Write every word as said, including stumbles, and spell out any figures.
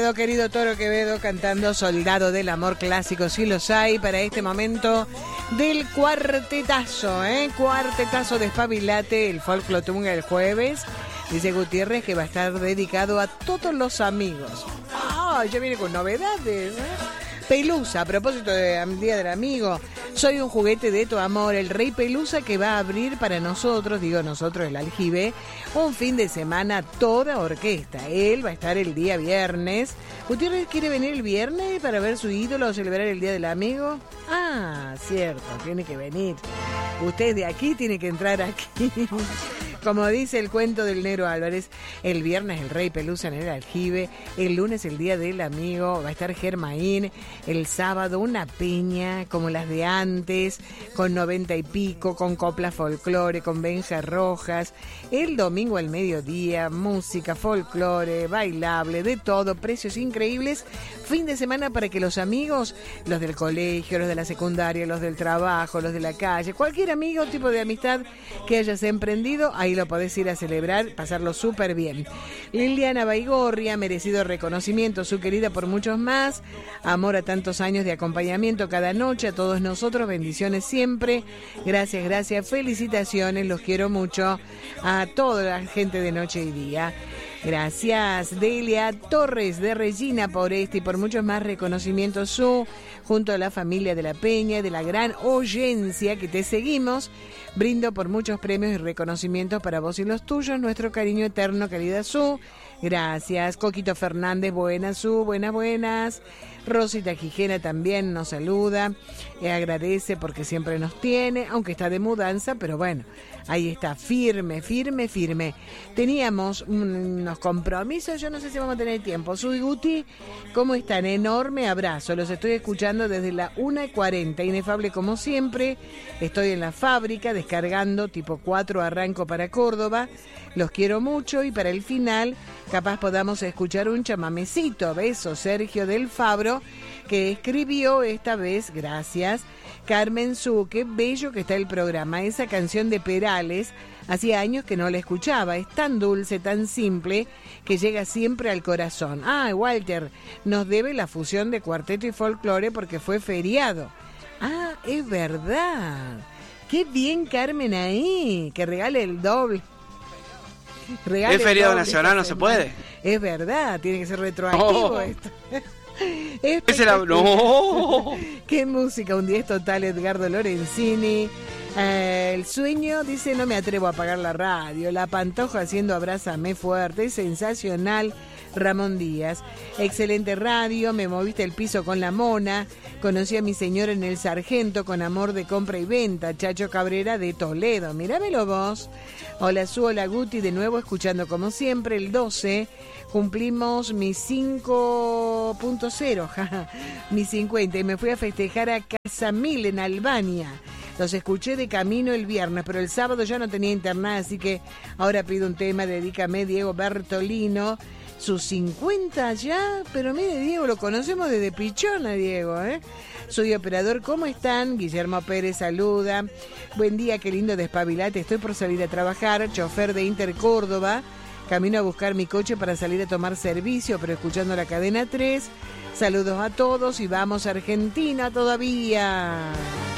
Quevedo, querido Toro Quevedo, cantando Soldado del Amor, clásico, si los hay, para este momento del cuartetazo, ¿eh? Cuartetazo de Espabilate, el Folclotunga el jueves. Dice Gutiérrez que va a estar dedicado a todos los amigos. Ah, ya viene con novedades, ¿eh? Pelusa, a propósito del Día del Amigo, soy un juguete de tu amor, el Rey Pelusa que va a abrir para nosotros, digo nosotros, el Aljibe, un fin de semana toda orquesta. Él va a estar el día viernes. ¿Gutiérrez quiere venir el viernes para ver su ídolo o celebrar el Día del Amigo? Ah, cierto, tiene que venir. Usted de aquí tiene que entrar aquí. Como dice el cuento del Negro Álvarez, el viernes el Rey Pelusa en el Aljibe, el lunes el Día del Amigo, va a estar Germain, el sábado una peña como las de antes, con noventa y pico, con copla folclore, con Benja Rojas, el domingo al mediodía, música, folclore, bailable, de todo, precios increíbles, fin de semana para que los amigos, los del colegio, los de la secundaria, los del trabajo, los de la calle, cualquier amigo, tipo de amistad que hayas emprendido, ahí lo podés ir a celebrar, pasarlo súper bien. Liliana Baigorria, merecido reconocimiento, su querida por muchos más, amor a tantos años de acompañamiento cada noche, a todos nosotros, bendiciones siempre, gracias, gracias, felicitaciones, los quiero mucho, a toda la gente de Noche y Día. Gracias, Delia Torres de Regina, por este y por muchos más reconocimientos su, junto a la familia de la Peña, de la gran oyencia que te seguimos. Brindo por muchos premios y reconocimientos para vos y los tuyos, nuestro cariño eterno, querida Su. Gracias, Coquito Fernández, buenas Su, buenas, buenas. Rosita Gijena también nos saluda, eh, agradece porque siempre nos tiene, aunque está de mudanza, pero bueno, ahí está, firme, firme, firme. Teníamos unos compromisos, yo no sé si vamos a tener tiempo. Su y Guti, ¿cómo están? Enorme abrazo, los estoy escuchando desde la una y cuarenta, inefable como siempre, estoy en la fábrica descargando, tipo cuatro arranco para Córdoba, los quiero mucho y para el final capaz podamos escuchar un chamamecito. Beso, Sergio del Fabro, que escribió esta vez, gracias, Carmen Su, qué bello que está el programa, esa canción de Perales, hacía años que no la escuchaba, es tan dulce, tan simple, que llega siempre al corazón. Ah, Walter, nos debe la fusión de cuarteto y folclore porque fue feriado. Ah, es verdad, qué bien Carmen ahí, que regale el doble. Regale es feriado nacional, no se puede. Es verdad, tiene que ser retroactivo oh. esto. Es la... no. Qué música, un diez total, Edgardo Lorenzini. Eh, el sueño, dice, no me atrevo a apagar la radio. La Pantoja haciendo Abrázame Fuerte, es sensacional. Ramón Díaz, excelente radio, me moviste el piso con la mona, conocí a mi señor en el Sargento con amor de compra y venta, Chacho Cabrera de Toledo, mirámelo vos. Hola Su, hola Guti, de nuevo escuchando como siempre, el doce, cumplimos mi cinco punto cero, mi cincuenta, y me fui a festejar a Casa Mil en Albania. Los escuché de camino el viernes, pero el sábado ya no tenía internet, así que ahora pido un tema, dedícame Diego Bertolino, sus cincuenta ya, pero mire Diego, lo conocemos desde Pichona, Diego, ¿eh? Soy operador, ¿cómo están? Guillermo Pérez saluda. Buen día, qué lindo despabilate, estoy por salir a trabajar, chofer de Inter Córdoba, camino a buscar mi coche para salir a tomar servicio, pero escuchando la cadena tres. Saludos a todos y vamos a Argentina todavía.